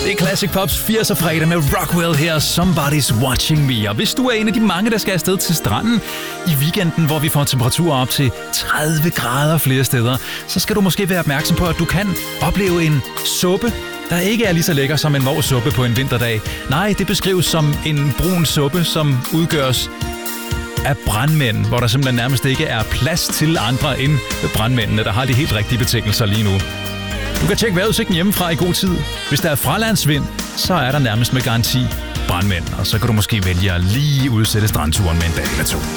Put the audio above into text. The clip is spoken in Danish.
Det er Classic Pops 80'er fredag med Rockwell her, Somebody's Watching Me. Og hvis du er en af de mange, der skal afsted til stranden i weekenden, hvor vi får temperaturer op til 30 grader flere steder, så skal du måske være opmærksom på, at du kan opleve en suppe, der ikke er lige så lækker som en våd suppe på en vinterdag. Nej, det beskrives som en brun suppe, som udgøres af brandmænd, hvor der simpelthen nærmest ikke er plads til andre end brandmændene, der har de helt rigtige betingelser lige nu. Du kan tjekke vejrudsigten hjemmefra i god tid. Hvis der er fralandsvind, så er der nærmest med garanti brandmænd, og så kan du måske vælge at lige udsætte strandturen med en dag eller to.